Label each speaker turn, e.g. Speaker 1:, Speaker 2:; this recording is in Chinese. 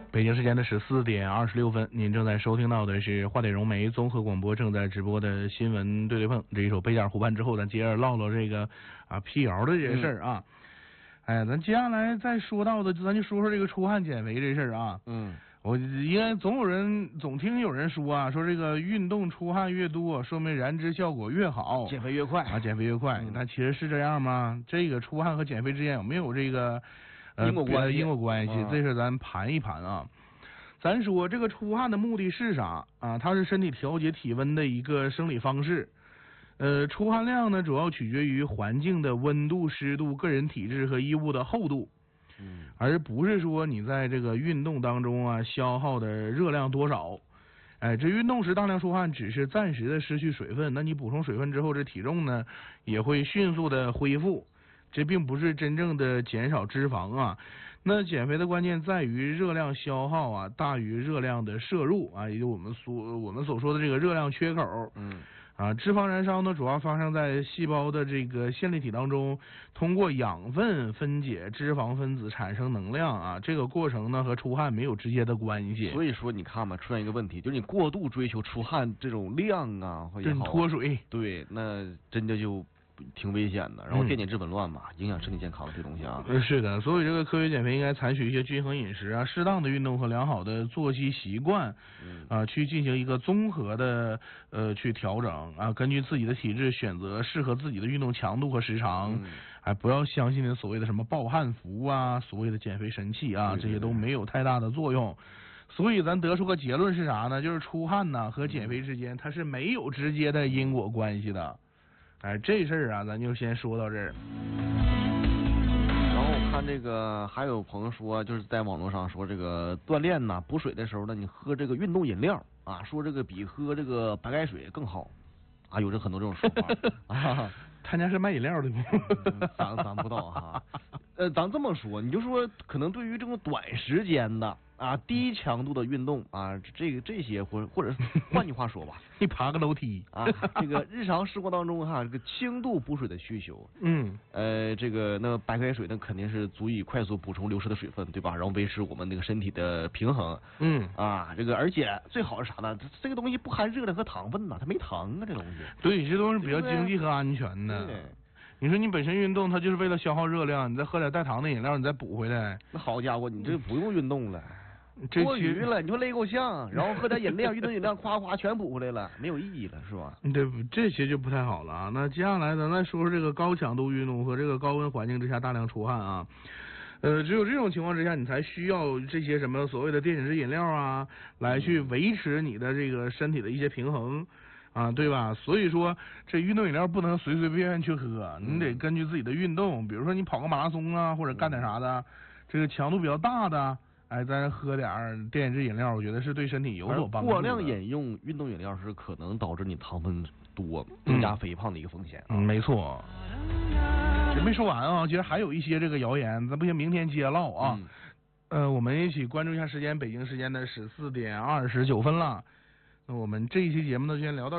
Speaker 1: 北京时间的14:26，您正在收听到的是华点融媒综合广播正在直播的新闻对对碰。这一首贝加尔湖畔之后，咱接着唠唠这个辟谣的这些事儿啊。咱接下来再说到的，咱就说说这个出汗减肥这事儿啊。我应该总听有人说啊，说这个运动出汗越多，说明燃脂效果越好，
Speaker 2: 减肥越快
Speaker 1: 啊，减肥越快。那其实是这样吗？这个出汗和减肥之间有没有这个因果关系？这事咱盘一盘啊。咱说这个出汗的目的是啥啊？它是身体调节体温的一个生理方式。出汗量呢，主要取决于环境的温度、湿度、个人体质和衣物的厚度。而不是说你在这个运动当中啊消耗的热量多少。这运动时大量出汗只是暂时的失去水分，那你补充水分之后，这体重呢也会迅速的恢复。这并不是真正的减少脂肪啊。那减肥的关键在于热量消耗啊大于热量的摄入啊，也就我们所说的这个热量缺口。脂肪燃烧呢，主要发生在细胞的这个线粒体当中，通过养分分解脂肪分子产生能量啊。这个过程呢和出汗没有直接的关系。
Speaker 2: 所以说你看嘛，出现一个问题，就是你过度追求出汗这种量啊，或者
Speaker 1: 脱水，
Speaker 2: 对，那真的就挺危险的，然后电解质紊乱嘛，影响身体健康这东西啊。
Speaker 1: 是的，所以这个科学减肥应该采取一些均衡饮食啊、适当的运动和良好的作息习惯，去进行一个综合的去调整啊，根据自己的体质选择适合自己的运动强度和时长。不要相信所谓的什么暴汗服啊，所谓的减肥神器啊，这些都没有太大的作用。所以咱得出个结论是啥呢？就是出汗呢和减肥之间它是没有直接的因果关系的。这事儿啊，咱就先说到这儿。
Speaker 2: 然后我看这个还有朋友说，就是在网络上说这个锻炼呐、补水的时候呢，你喝这个运动饮料啊，说这个比喝这个白开水更好啊，有很多这种说法啊。
Speaker 1: 他家是卖饮料的吗？
Speaker 2: 咱不知道哈。咱这么说，你就说可能对于这种短时间的低强度的运动啊，这些或者换句话说吧，
Speaker 1: 你爬个楼梯
Speaker 2: 啊，这个日常生活当中哈，这个轻度补水的需求，这个那白开水那肯定是足以快速补充流失的水分，对吧？然后维持我们那个身体的平衡。这个而且最好是啥呢？这个东西不含热量和糖分呐，它没糖啊，这东西。
Speaker 1: 对，这都是比较经济和安全的。你说你本身运动，它就是为了消耗热量，你再喝点带糖的饮料，你再补回来。
Speaker 2: 那好家伙，你这不用运动了。多余了，你说累够呛，然后喝点饮料，运动饮料夸夸全补回来了，没有意义了，是吧？
Speaker 1: 对，这些就不太好了啊。那接下来咱再说说这个高强度运动和这个高温环境之下大量出汗啊。只有这种情况之下，你才需要这些什么所谓的电解质饮料啊，来去维持你的这个身体的一些平衡啊，对吧？所以说这运动饮料不能随随便便去喝，你得根据自己的运动，比如说你跑个马拉松啊，或者干点啥的，这个强度比较大的。再喝点电解质饮料，我觉得是对身体有所帮助的。
Speaker 2: 过量饮用运动饮料是可能导致你糖分多、增加肥胖的一个风险。
Speaker 1: 没错。这没说完啊，其实还有一些这个谣言，咱不行，明天接唠啊。我们一起关注一下时间，北京时间的14:29了。那我们这一期节目呢，就先聊到这儿。